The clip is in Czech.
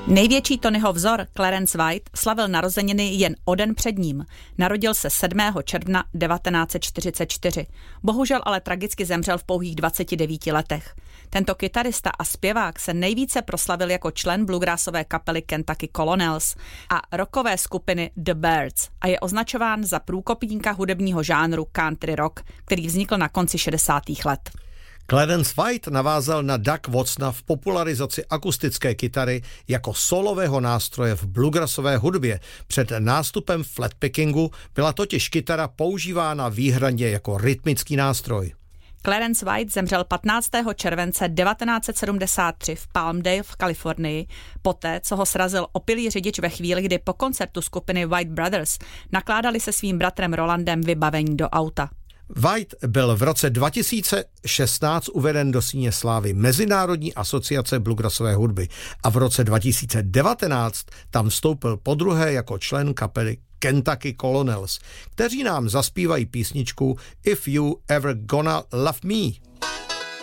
Největší Tonyho vzor Clarence White slavil narozeniny jen o den před ním. Narodil se 7. června 1944. Bohužel ale tragicky zemřel v pouhých 29 letech. Tento kytarista a zpěvák se nejvíce proslavil jako člen bluegrassové kapely Kentucky Colonels a rockové skupiny The Byrds a je označován za průkopníka hudebního žánru country rock, který vznikl na konci 60. let. Clarence White navázal na Doug Watsona v popularizaci akustické kytary jako solového nástroje v bluegrassové hudbě. Před nástupem flatpickingu byla totiž kytara používána výhradně jako rytmický nástroj. Clarence White zemřel 15. července 1973 v Palmdale v Kalifornii, poté, co ho srazil opilý řidič ve chvíli, kdy po koncertu skupiny White Brothers nakládali se svým bratrem Rolandem vybavení do auta. White byl v roce 2016 uveden do síně slávy Mezinárodní asociace bluegrassové hudby a v roce 2019 tam vstoupil podruhé jako člen kapely Kentucky Colonels, kteří nám zaspívají písničku If You Ever Gonna Love Me.